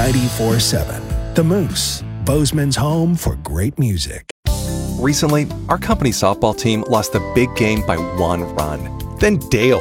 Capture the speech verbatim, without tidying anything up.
ninety-four seven. The Moose, Bozeman's home for great music. Recently, our company softball team lost a big game by one run. Then Dale